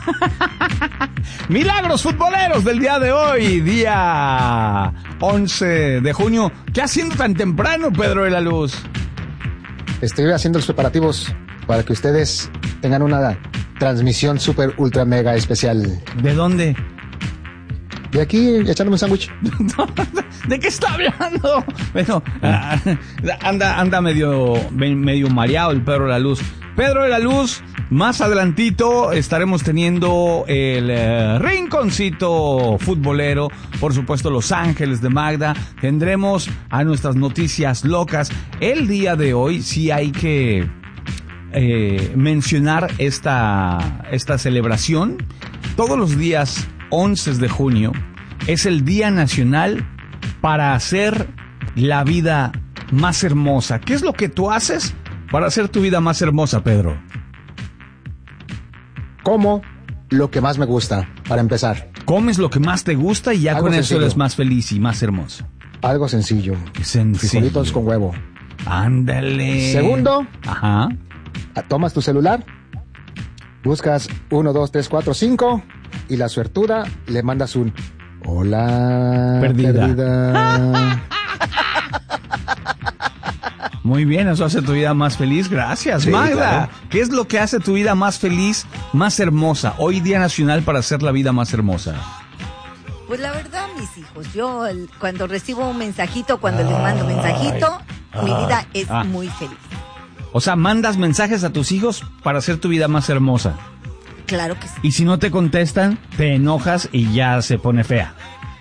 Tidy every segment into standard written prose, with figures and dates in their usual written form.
Milagros futboleros del día de hoy, día 11 de junio. ¿Qué haciendo tan temprano, Pedro de la Luz? Estoy haciendo los preparativos para que ustedes tengan una transmisión super ultra mega especial. ¿De dónde? De aquí, echándome un sándwich. ¿De qué está hablando? Bueno, anda medio mareado el Pedro de la Luz. Pedro de la Luz, más adelantito estaremos teniendo el rinconcito futbolero, por supuesto Los Ángeles de Magda, tendremos a nuestras noticias locas. El día de hoy sí hay que mencionar esta celebración. Todos los días 11 de junio es el Día Nacional para hacer la vida más hermosa. ¿Qué es lo que tú haces para hacer tu vida más hermosa, Pedro? Como lo que más me gusta, para empezar. Comes lo que más te gusta y ya Algo con sencillo. eso eres más feliz y más hermoso. Algo sencillo. Frijolitos con huevo. Ándale. Segundo, Ajá. tomas tu celular, buscas 1, 2, 3, 4, 5 y la suertuda le mandas un hola, perdida. Muy bien, eso hace tu vida más feliz. Gracias, Sí, Magda. claro. ¿Qué es lo que hace tu vida más feliz, más hermosa? Hoy Día Nacional para hacer la vida más hermosa. Pues la verdad, mis hijos, yo cuando recibo un mensajito, cuando les mando mensajito, mi vida es muy feliz. O sea, mandas mensajes a tus hijos para hacer tu vida más hermosa. Claro que sí. Y si no te contestan, te enojas y ya se pone fea.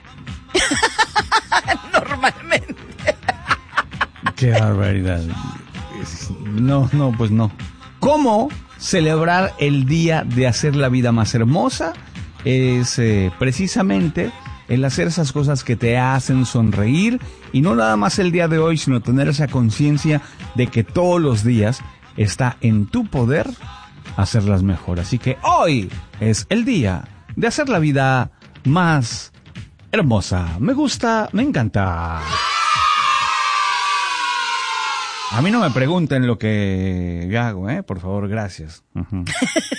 Normalmente. Qué barbaridad. No, pues no. ¿Cómo celebrar el día de hacer la vida más hermosa? Es precisamente el hacer esas cosas que te hacen sonreír, y no nada más el día de hoy, sino tener esa conciencia de que todos los días está en tu poder hacerlas mejor. Así que hoy es el día de hacer la vida más hermosa. Me gusta, me encanta. A mí no me pregunten lo que hago, por favor, gracias.